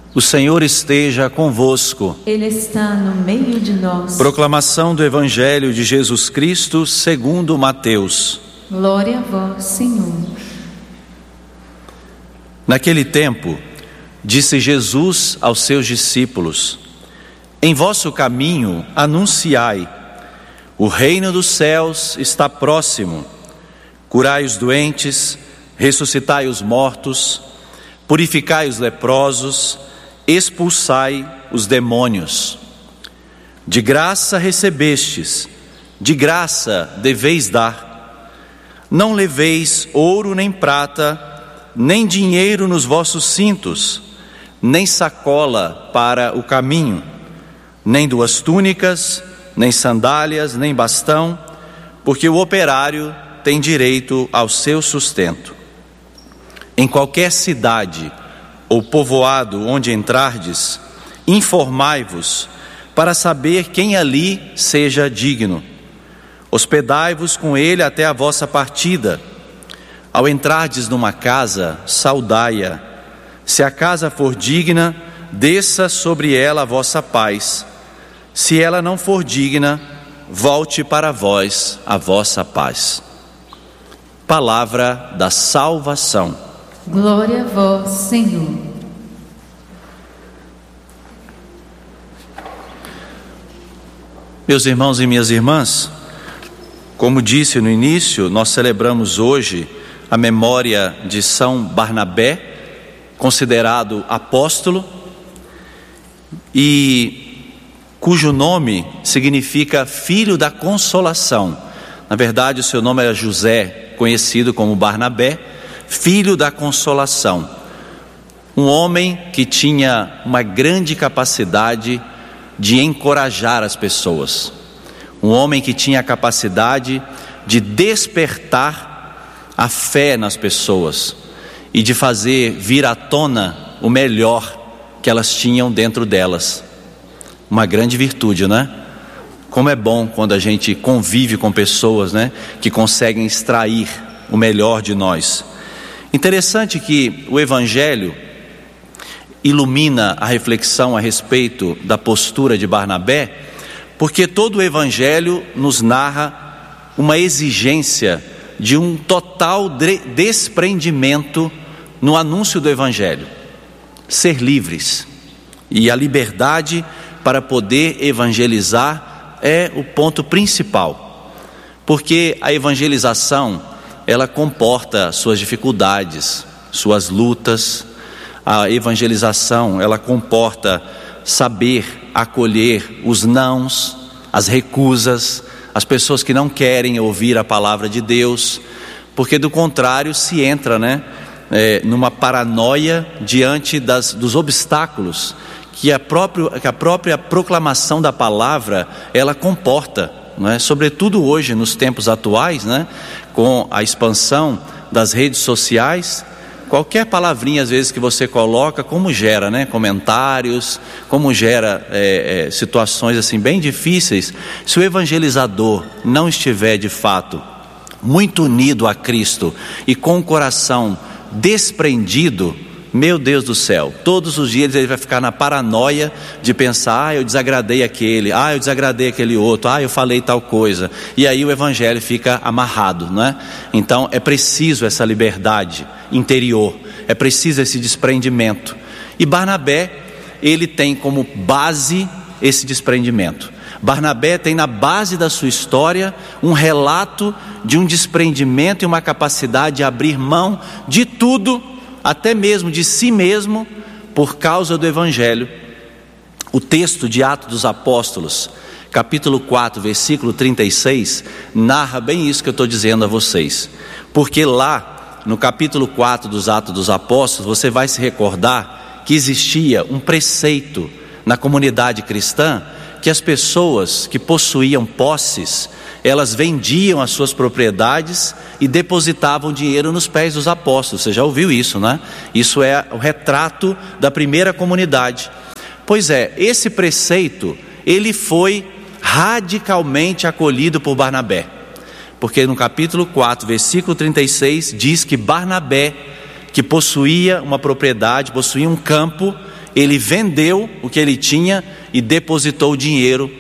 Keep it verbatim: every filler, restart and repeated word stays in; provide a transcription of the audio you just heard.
O Senhor esteja convosco. Ele está no meio de nós. Proclamação do Evangelho de Jesus Cristo segundo Mateus. Glória a vós, Senhor. Naquele tempo, disse Jesus aos seus discípulos: em vosso caminho anunciai, o reino dos céus está próximo. Curai os doentes, ressuscitai os mortos, purificai os leprosos, expulsai os demônios. De graça recebestes, de graça deveis dar. Não leveis ouro nem prata, nem dinheiro nos vossos cintos, nem sacola para o caminho, nem duas túnicas, nem sandálias, nem bastão, porque o operário tem direito ao seu sustento. Em qualquer cidade ou povoado onde entrardes, informai-vos para saber quem ali seja digno. Hospedai-vos com ele até a vossa partida. Ao entrardes numa casa, saudai-a. Se a casa for digna, desça sobre ela a vossa paz. Se ela não for digna, volte para vós a vossa paz. Palavra da salvação. Glória a vós, Senhor. Meus irmãos e minhas irmãs, como disse no início, nós celebramos hoje a memória de São Barnabé, considerado apóstolo, e cujo nome significa filho da consolação. Na verdade, o seu nome era José, conhecido como Barnabé, filho da consolação. Um homem que tinha uma grande capacidade de encorajar as pessoas. Um homem que tinha a capacidade de despertar a fé nas pessoas e de fazer vir à tona o melhor que elas tinham dentro delas. Uma grande virtude, né? Como é bom quando a gente convive com pessoas, né, que conseguem extrair o melhor de nós. Interessante que o Evangelho ilumina a reflexão a respeito da postura de Barnabé, porque todo o Evangelho nos narra uma exigência de um total desprendimento no anúncio do Evangelho. Ser livres. E a liberdade para poder evangelizar é o ponto principal, porque a evangelização, ela comporta suas dificuldades, suas lutas. A evangelização, ela comporta saber acolher os nãos, as recusas, as pessoas que não querem ouvir a palavra de Deus, porque do contrário se entra, né, é, numa paranoia diante das, dos obstáculos que a, próprio, que a própria proclamação da palavra, ela comporta, não é? Sobretudo hoje, nos tempos atuais, né, com a expansão das redes sociais. Qualquer palavrinha, às vezes, que você coloca, como gera, né, comentários, como gera é, é, situações assim bem difíceis. Se o evangelizador não estiver de fato muito unido a Cristo e com o coração desprendido, meu Deus do céu, todos os dias ele vai ficar na paranoia de pensar: ah, eu desagradei aquele, ah, eu desagradei aquele outro, ah, eu falei tal coisa, e aí o evangelho fica amarrado, não é? Então é preciso essa liberdade interior, é preciso esse desprendimento, e Barnabé, ele tem como base esse desprendimento. Barnabé tem na base da sua história um relato de um desprendimento e uma capacidade de abrir mão de tudo, até mesmo de si mesmo, por causa do Evangelho. O texto de Atos dos Apóstolos, capítulo quatro, versículo trinta e seis, narra bem isso que eu estou dizendo a vocês, porque lá no capítulo quatro dos Atos dos Apóstolos, você vai se recordar que existia um preceito na comunidade cristã, que as pessoas que possuíam posses, elas vendiam as suas propriedades e depositavam dinheiro nos pés dos apóstolos. Você já ouviu isso, né? Isso é o retrato da primeira comunidade. Pois é, esse preceito, ele foi radicalmente acolhido por Barnabé, porque no capítulo quatro, versículo trinta e seis, diz que Barnabé, que possuía uma propriedade, possuía um campo, ele vendeu o que ele tinha e depositou o dinheiro